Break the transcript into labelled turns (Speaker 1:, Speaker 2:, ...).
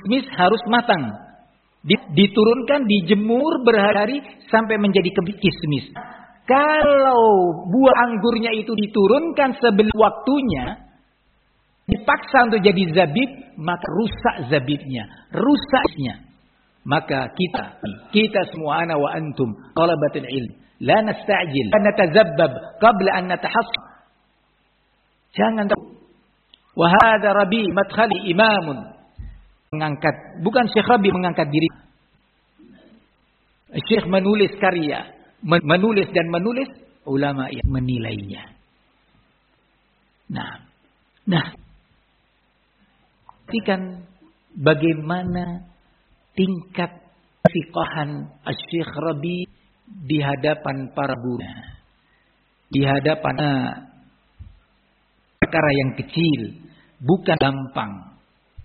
Speaker 1: Kismis harus matang. Diturunkan, dijemur berhari-hari sampai menjadi kismis. Kalau buah anggurnya itu diturunkan sebelum waktunya, dipaksa untuk jadi zabib, maka rusak zabibnya, rusaknya. Maka kita semua, ana wa antum talabatul ilm, la nasta'jil, la natazabbab qabla an natahassab. Jangan wa hadha Rabi madkhali imamun, mengangkat, bukan Syekh Rabi mengangkat diri. Syekh menulis karya, menulis dan menulis, ulama yang menilainya. Nah, perhatikan bagaimana tingkat fiqahan Syekh Rabi di hadapan para guru, di hadapan perkara yang kecil, bukan gampang.